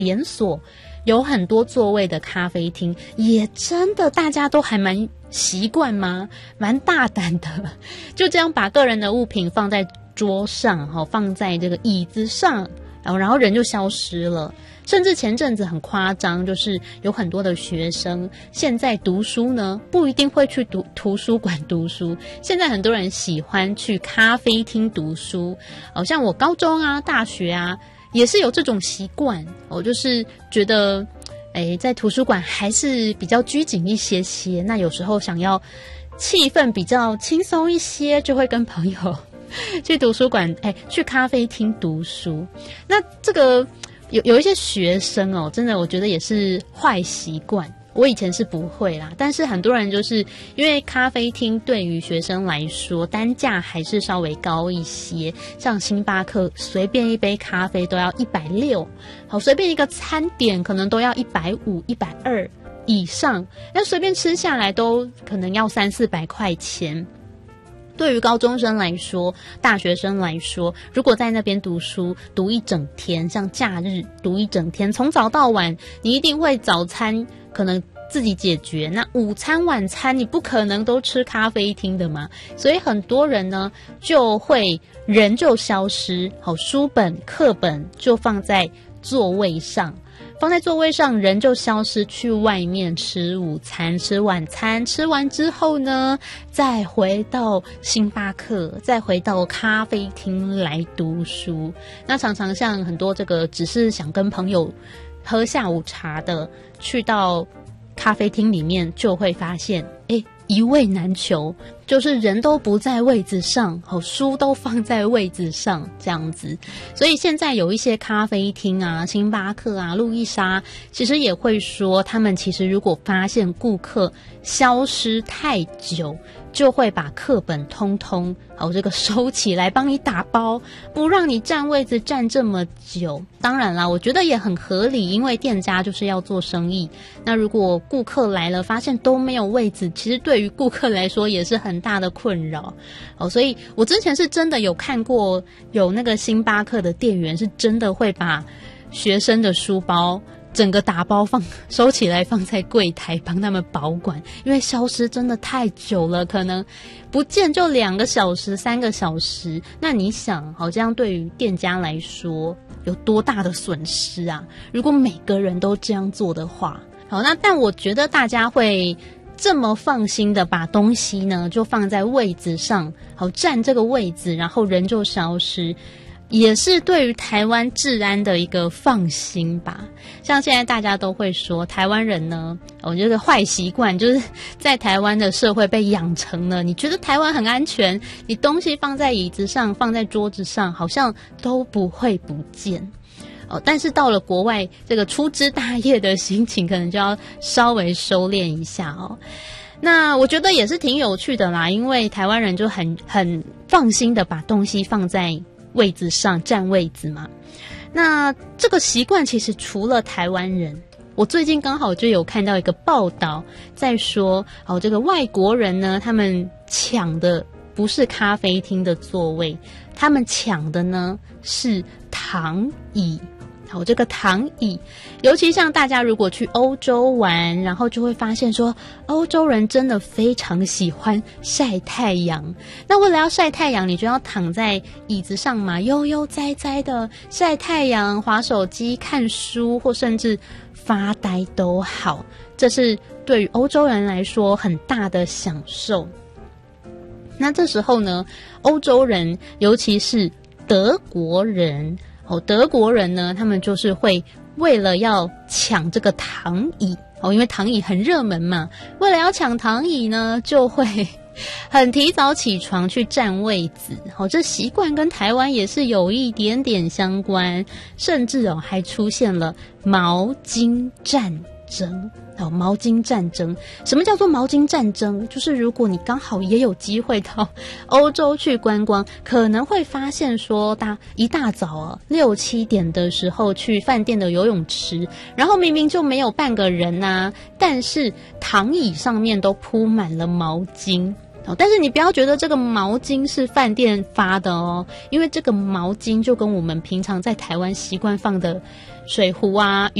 连锁有很多座位的咖啡厅，也真的大家都还蛮习惯吗？蛮大胆的，就这样把个人的物品放在桌上，放在这个椅子上，然后人就消失了。甚至前阵子很夸张，就是有很多的学生现在读书呢，不一定会去图书馆读书，现在很多人喜欢去咖啡厅读书。像我高中啊、大学啊，也是有这种习惯。我就是觉得，在图书馆还是比较拘谨一些些。那有时候想要气氛比较轻松一些，就会跟朋友去图书馆，去咖啡厅读书。那这个有一些学生真的我觉得也是坏习惯。我以前是不会啦，但是很多人就是因为咖啡厅对于学生来说单价还是稍微高一些，像星巴克随便一杯咖啡都要160，好，随便一个餐点可能都要150、120以上，那随便吃下来都可能要300-400块钱。对于高中生来说，大学生来说，如果在那边读书读一整天，像假日读一整天，从早到晚，你一定会早餐可能自己解决，那午餐晚餐你不可能都吃咖啡厅的嘛，所以很多人呢就会人就消失，好，书本课本就放在座位上，人就消失，去外面吃午餐吃晚餐，吃完之后呢再回到星巴克，再回到咖啡厅来读书。那常常像很多这个只是想跟朋友喝下午茶的，去到咖啡厅里面就会发现一位难求，就是人都不在位子上，书都放在位子上这样子。所以现在有一些咖啡厅啊，星巴克啊、路易莎其实也会说，他们其实如果发现顾客消失太久，就会把课本通通这个收起来，帮你打包，不让你占位子占这么久。当然啦，我觉得也很合理，因为店家就是要做生意。那如果顾客来了发现都没有位子，其实对于顾客来说也是很大的困扰。所以我之前是真的有看过，有那个星巴克的店员是真的会把学生的书包整个打包收起来，放在柜台帮他们保管，因为消失真的太久了，可能不见就2个小时、3个小时。那你想，这样对于店家来说有多大的损失啊？如果每个人都这样做的话，但我觉得大家会这么放心的把东西呢就放在位子上，占这个位子，然后人就消失，也是对于台湾治安的一个放心吧。像现在大家都会说台湾人呢，这个坏习惯就是在台湾的社会被养成了，你觉得台湾很安全，你东西放在椅子上放在桌子上好像都不会不见。但是到了国外，这个粗枝大叶的心情可能就要稍微收敛一下那我觉得也是挺有趣的啦，因为台湾人就很放心的把东西放在位子上，占位子嘛。那这个习惯其实除了台湾人，我最近刚好就有看到一个报道在说这个外国人呢，他们抢的不是咖啡厅的座位，他们抢的呢是躺椅。这个躺椅，尤其像大家如果去欧洲玩，然后就会发现说欧洲人真的非常喜欢晒太阳。那为了要晒太阳，你就要躺在椅子上嘛，悠悠哉哉的晒太阳，滑手机、看书，或甚至发呆都好，这是对于欧洲人来说很大的享受。那这时候呢，欧洲人尤其是德国人呢，他们就是会为了要抢这个躺椅因为躺椅很热门嘛，为了要抢躺椅呢，就会很提早起床去占位子这习惯跟台湾也是有一点点相关，甚至还出现了毛巾战争。毛巾战争，什么叫做毛巾战争？就是如果你刚好也有机会到欧洲去观光，可能会发现说一大早6、7点的时候去饭店的游泳池，然后明明就没有半个人啊，但是躺椅上面都铺满了毛巾。但是你不要觉得这个毛巾是饭店发的因为这个毛巾就跟我们平常在台湾习惯放的水壶啊、